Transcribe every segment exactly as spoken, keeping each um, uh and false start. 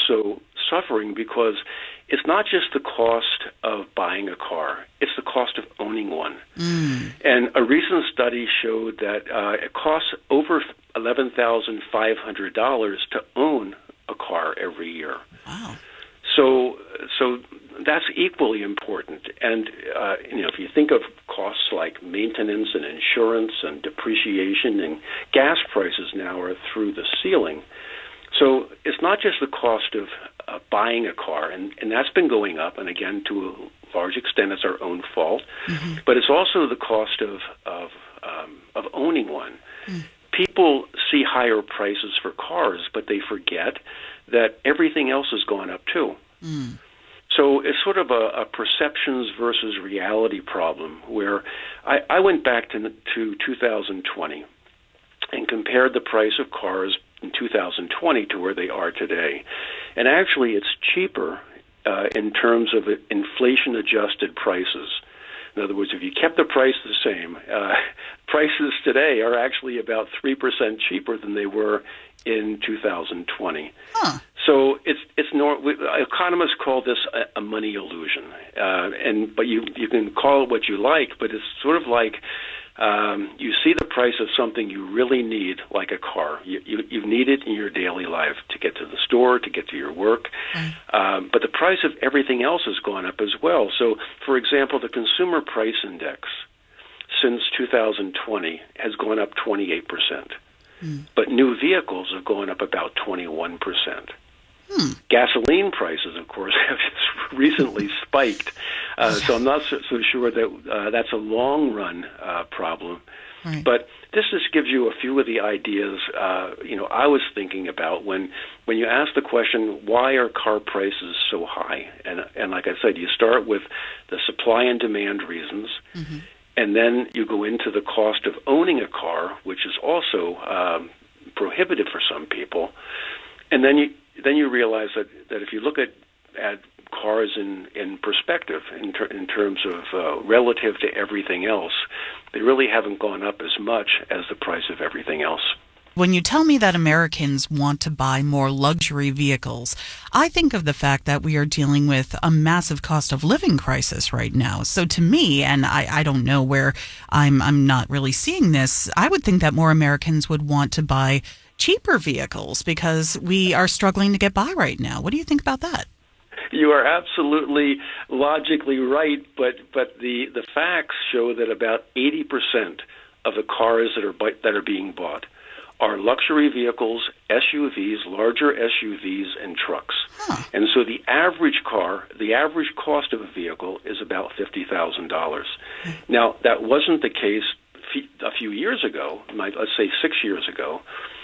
also suffering because it's not just the cost of buying a car, it's the cost of owning one. Mm. And a recent study showed that uh, it costs over eleven thousand five hundred dollars to own a car every year. Wow. So, so that's equally important. And uh, you know, if you think of costs like maintenance and insurance and depreciation, and gas prices now are through the ceiling. So it's not just the cost of uh, buying a car, and, and that's been going up. And again, to a large extent, it's our own fault. Mm-hmm. But it's also the cost of of um, of owning one. Mm. People see higher prices for cars, but they forget that everything else has gone up too. Mm. So it's sort of a, a perceptions versus reality problem where I, I went back to, to two thousand twenty and compared the price of cars in two thousand twenty to where they are today. And actually it's cheaper uh, in terms of inflation-adjusted prices. In other words, if you kept the price the same, uh, prices today are actually about three percent cheaper than they were in two thousand twenty. Huh. So it's it's nor, economists call this a, a money illusion, uh, and but you you can call it what you like, but it's sort of like um, you see the price of something you really need, like a car. You, you you need it in your daily life to get to the store, to get to your work, Mm. um, but the price of everything else has gone up as well. So, for example, the Consumer Price Index since two thousand twenty has gone up twenty-eight percent. Mm. But new vehicles have gone up about twenty-one percent. Hmm. Gasoline prices, of course, have just recently spiked. Uh, so I'm not so, so sure that uh, that's a long-run uh, problem. Right. But this just gives you a few of the ideas, uh, you know, I was thinking about when when you ask the question, why are car prices so high? And, and like I said, you start with the supply and demand reasons. Mm-hmm. And then you go into the cost of owning a car, which is also um, prohibitive for some people. And then you then you realize that, that if you look at, at cars in, in perspective, in, ter- in terms of uh, relative to everything else, they really haven't gone up as much as the price of everything else. When you tell me that Americans want to buy more luxury vehicles, I think of the fact that we are dealing with a massive cost of living crisis right now. So to me, and I, I don't know where I'm I'm not really seeing this, I would think that more Americans would want to buy cheaper vehicles because we are struggling to get by right now. What do you think about that? You are absolutely logically right, but but the, the facts show that about eighty percent of the cars that are that are being bought are luxury vehicles, S U Vs, larger S U Vs, and trucks. Huh. And so the average car, the average cost of a vehicle is about fifty thousand dollars. Now, that wasn't the case a few years ago, let's say six years ago.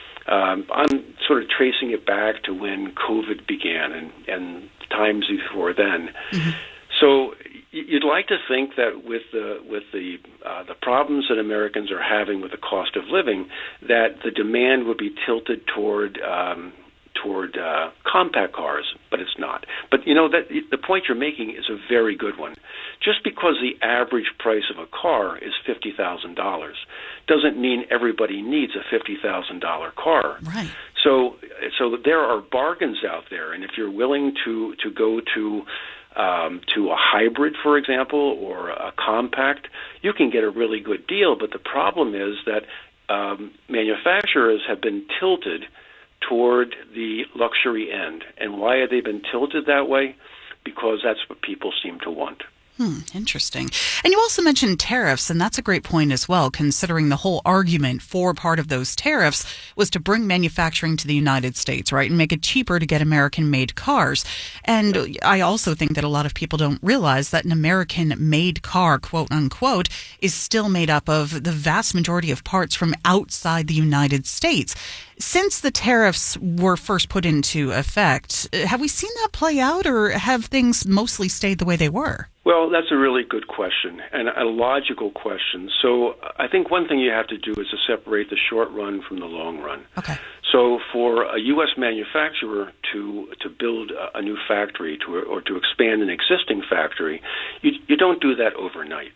Um, I'm sort of tracing it back to when COVID began and, and times before then. Mm-hmm. So you'd like to think that with the with the uh, the problems that Americans are having with the cost of living, that the demand would be tilted toward um, toward uh, compact cars, but it's not. But you know that the point you're making is a very good one. Just because the average price of a car is fifty thousand dollars doesn't mean everybody needs a fifty thousand dollar car. Right. So so there are bargains out there, and if you're willing to to go to Um, to a hybrid, for example, or a compact, you can get a really good deal. But the problem is that um, manufacturers have been tilted toward the luxury end. And why have they been tilted that way? Because that's what people seem to want. Hmm, interesting. And you also mentioned tariffs, and that's a great point as well, considering the whole argument for part of those tariffs was to bring manufacturing to the United States, right, and make it cheaper to get American-made cars. And I also think that a lot of people don't realize that an American-made car, quote-unquote, is still made up of the vast majority of parts from outside the United States. Since the tariffs were first put into effect, have we seen that play out, or have things mostly stayed the way they were? Well, that's a really good question and a logical question. So I think one thing you have to do is to separate the short run from the long run. Okay. So for a U S manufacturer to to build a new factory to or to expand an existing factory, you you don't do that overnight.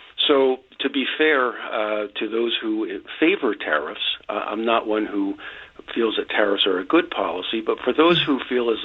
So to be fair uh, to those who favor tariffs, uh, I'm not one who feels that tariffs are a good policy, but for those who feel as